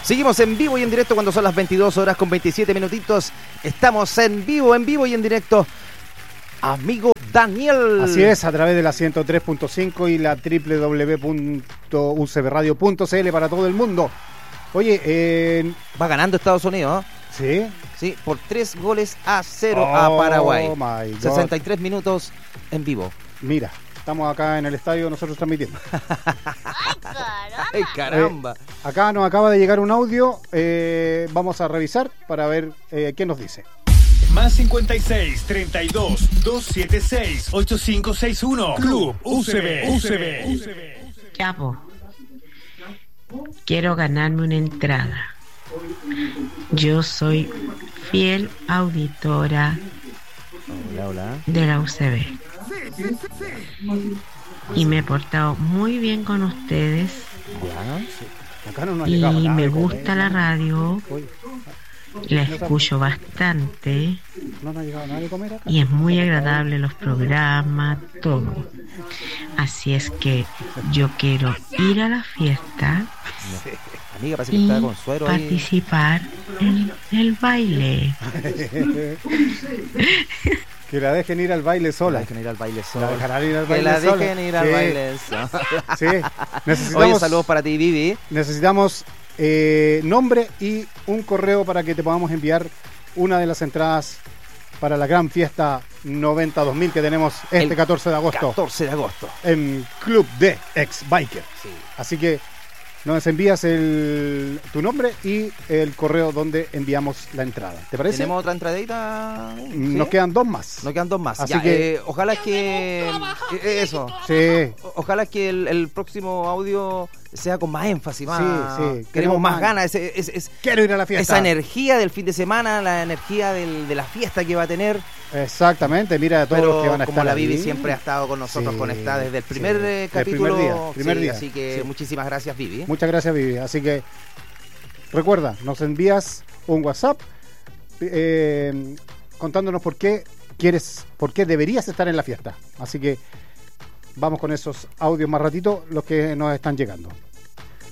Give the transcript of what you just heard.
Seguimos en vivo y en directo cuando son las 22 horas con 27 minutitos. Estamos en vivo y en directo. Amigo Daniel. Así es, a través de la 103.5 y la www.ucbradio.cl para todo el mundo. Oye, va ganando Estados Unidos, ¿eh? ¿Sí? Sí, por 3-0 a Paraguay. My God. 63 minutos en vivo. Mira, estamos acá en el estadio nosotros transmitiendo. ¡Ay, caramba! Acá nos acaba de llegar un audio. Vamos a revisar para ver qué nos dice. Más 56 32 276 8561. Club UCB. Chapo, quiero ganarme una entrada. Yo soy fiel auditora de la UCB y me he portado muy bien con ustedes. Acá no nos y llegaba nada me de gusta comer. la radio, la escucho bastante No nos ha llegado nada de comer acá. y es muy agradable los programas, todo. Así es que yo quiero ir a la fiesta Amiga, parece que y está con suero ahí. participar en el baile. Que la dejen ir al baile sola. La dejen ir al baile La sola. dejarán ir al Que baile la sola. dejen ir al Sí. baile sola. Sí, necesitamos, Oye, saludos para ti, Vivi. necesitamos nombre y un correo para que te podamos enviar una de las entradas para la gran fiesta 90-2000 que tenemos este El 14 de agosto 14 de agosto. en Club de Ex Biker. Sí. Así que nos envías tu nombre y el correo donde enviamos la entrada. ¿Te parece? ¿Tenemos otra entradita? ¿Sí? Nos quedan dos más. Nos quedan dos más. Así Ya, que- ojalá que eso. Sí. Ojalá que el próximo audio sea con más énfasis, más. Sí. Queremos más más. ganas. Quiero ir a la fiesta. Esa energía del fin de semana, la energía de la fiesta que va a tener. Exactamente, mira a todos Pero los que van a como estar la Vivi ahí. siempre ha estado con nosotros Sí, conectada desde el primer sí. capítulo. Primer Sí, día. Así que Sí. muchísimas gracias, Vivi. Muchas gracias, Vivi. Así que recuerda, nos envías un WhatsApp contándonos por qué deberías estar en la fiesta. Así que vamos con esos audios más ratito, los que nos están llegando.